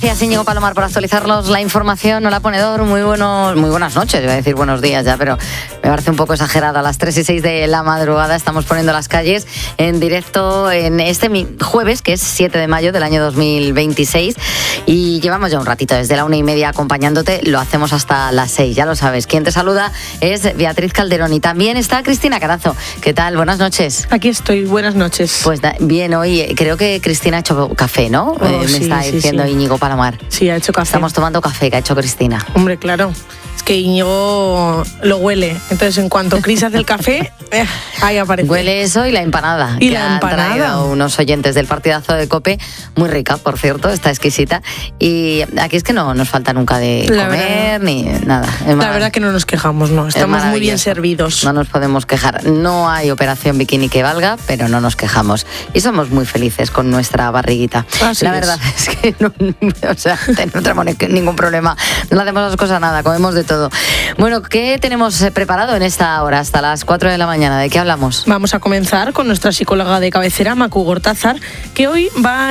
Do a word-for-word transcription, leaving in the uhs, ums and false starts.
Gracias, Íñigo Palomar, por actualizarnos la información. Hola, Ponedor, muy buenos, muy buenas noches. Voy a decir buenos días ya, pero me parece un poco exagerado. A las tres y seis de la madrugada estamos poniendo las calles en directo en este jueves, que es siete de mayo del año dos mil veintiséis. Y llevamos ya un ratito, desde la una y media acompañándote. Lo hacemos hasta las seis, ya lo sabes. Quien te saluda es Beatriz Calderón y también está Cristina Carazo. ¿Qué tal? Buenas noches. Aquí estoy, buenas noches. Pues bien, hoy creo que Cristina ha hecho café, ¿no? Oh, eh, me sí, está sí, diciendo sí. Íñigo Palomar. Sí, ha hecho café. Estamos tomando café que ha hecho Cristina. Hombre, claro. Es que Íñigo lo huele. Entonces, en cuanto Cris hace el café, eh, ahí aparece. Huele eso y la empanada. Y que la empanada. Han traído unos oyentes del partidazo de COPE. Muy rica, por cierto, está exquisita. Y aquí es que no nos falta nunca de La comer verdad. ni nada. Es La marav- verdad que no nos quejamos, no. es Estamos muy bien maravilloso. servidos. No nos podemos quejar. No hay operación bikini que valga, pero no nos quejamos. Y somos muy felices con nuestra barriguita. Así la es. verdad es que no, o sea, no tenemos ningún problema. No le hacemos las cosas nada, comemos de todo. Bueno, ¿qué tenemos preparado en esta hora hasta las cuatro de la mañana? ¿De qué hablamos? Vamos a comenzar con nuestra psicóloga de cabecera, Macu Gortázar, que hoy va